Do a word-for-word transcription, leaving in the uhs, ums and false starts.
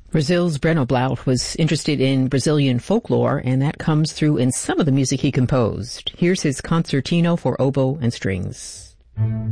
Brazil's Breno Blaut was interested in Brazilian folklore, and that comes through in some of the music he composed. Here's his concertino for oboe and strings.